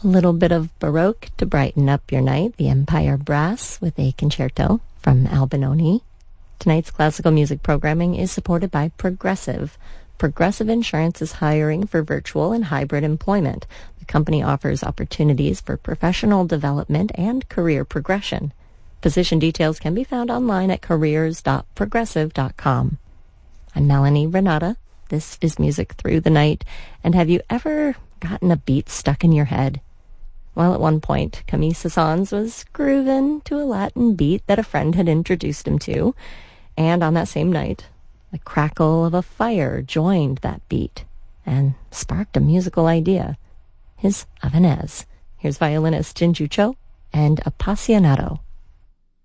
A little bit of Baroque to brighten up your night, the Empire Brass with a concerto from Albinoni. Tonight's classical music programming is supported by Progressive. Progressive Insurance is hiring for virtual and hybrid employment. The company offers opportunities for professional development and career progression. Position details can be found online at careers.progressive.com. I'm Melanie Renata. This is Music Through the Night. And have you ever gotten a beat stuck in your head? Well, at one point, Camille Saint-Saëns was grooving to a Latin beat that a friend had introduced him to. And on that same night, the crackle of a fire joined that beat and sparked a musical idea, his Havanese. Here's violinist Jinju Cho and Appassionato.